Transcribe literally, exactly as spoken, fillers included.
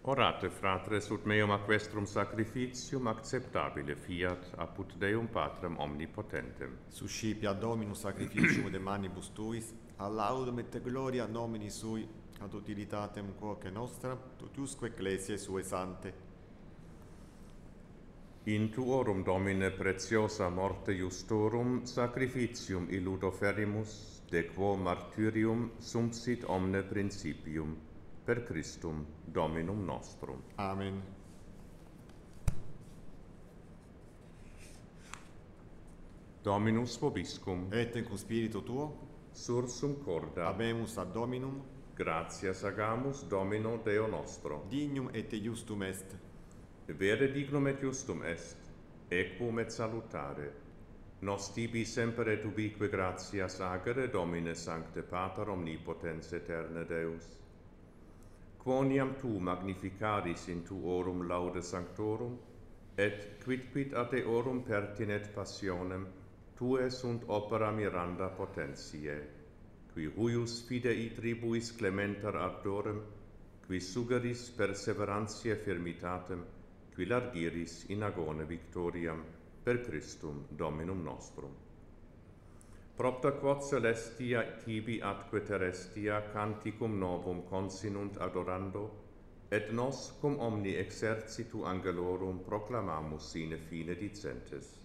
Orate, fratres, ut meum aquestrum sacrificium acceptabile fiat apud Deum Patrem omnipotentem. Suscipia Dominus sacrificium de manibus tuis, a laudem et gloria nomini sui, ad utilitatem quoque nostra, totiusque ecclesiae sue sante. In tuorum, Domine, preciosa morte justorum, sacrificium illudo ferimus, de quo martyrium sumpsit omne principium, per Christum Dominum nostrum. Amen. Dominus vobiscum, Et in cum spiritu tuo, sursum corda, habemus ad Dominum, gratias agamus Domino Deo nostro. dignum et justum est. Vere dignum et justum est, equum et salutare. Nos tibi semper et ubique gratias agere, Domine Sancte Pater omnipotens aeterne Deus. Quoniam tu magnificaris in tuorum laude sanctorum, et quidquid ad eorum pertinet passionem, tue sunt opera miranda potentiae, qui huius fidei tribuis clementer ardorem, qui sugeris perseverantiae firmitatem, qui largiris in agone victoriam, per Christum Dominum nostrum. Propter quod celestia tibi atque terrestia canticum novum consinunt adorando, et nos cum omni exercitu angelorum proclamamus sine fine dicentes.